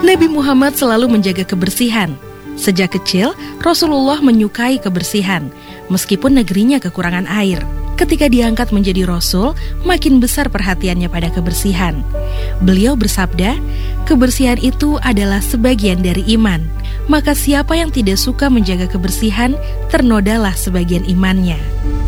Nabi Muhammad selalu menjaga kebersihan. Sejak kecil, Rasulullah menyukai kebersihan, meskipun negerinya kekurangan air. Ketika diangkat menjadi Rasul, makin besar perhatiannya pada kebersihan. Beliau bersabda, kebersihan itu adalah sebagian dari iman. Maka siapa yang tidak suka menjaga kebersihan, ternodalah sebagian imannya.